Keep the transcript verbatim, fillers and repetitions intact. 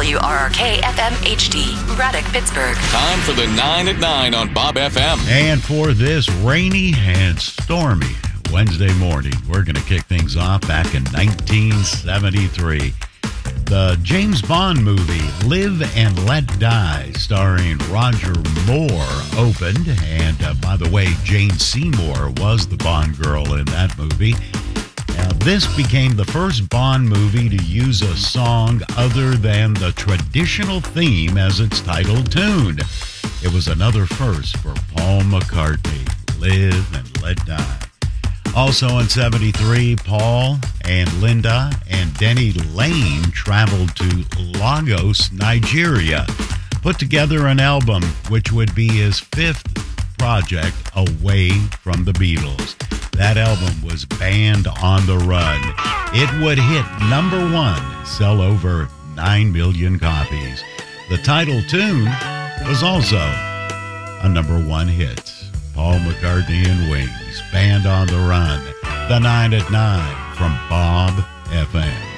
W R R K F M H D, Braddock, Pittsburgh. Time for the nine at nine on Bob F M. And for this rainy and stormy Wednesday morning, we're going to kick things off back in nineteen seventy-three. The James Bond movie Live and Let Die, starring Roger Moore, opened. And uh, by the way, Jane Seymour was the Bond girl in that movie. Now, this became the first Bond movie to use a song other than the traditional theme as its title tune. It was another first for Paul McCartney, Live and Let Die. Also in seventy-three, Paul and Linda and Denny Lane traveled to Lagos, Nigeria, put together an album which would be his fifth project away from the Beatles. That album was Band on the Run. It would hit number one, sell over nine million copies. The title tune was also a number one hit. Paul McCartney and Wings, Band on the Run, the nine at nine from Bob F M.